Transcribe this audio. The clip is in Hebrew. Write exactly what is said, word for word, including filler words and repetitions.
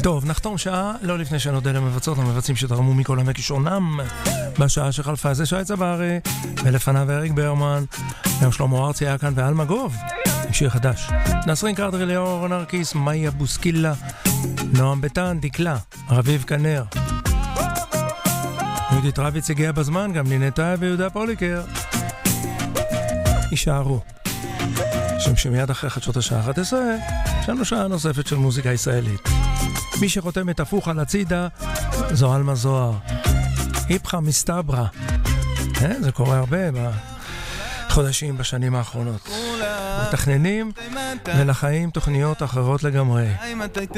טוב, נחתום שעה, לא לפני שנודה למבצעות, המבצעים שתרמו מכל עמק כישרונם בשעה שחלפה. זה שי צברי, ולפניו אריק ברמן, גם שלמה ארצי היה כאן ואלמה גוב, עם שיר חדש. נסרין קרדרי, ליאור נרקיס, מאיה בוסקילה, נועם ביטן, דקלה, רביב כנר. יהודית רביץ הגיעה בזמן, גם לינטה ויהודה פוליקר. יישארו. שם שמיד אחרי חדשות השעה אחת עשרה, יש לנו שעה נוספת של מוזיקה ישראלית. מי שחותמת הפוך על הצידה, זו אלמה זוהר. היפכה מסתברה. זה קורה הרבה בחודשים, בשנים האחרונות. מתכננים ולחיים תוכניות אחרות לגמרי.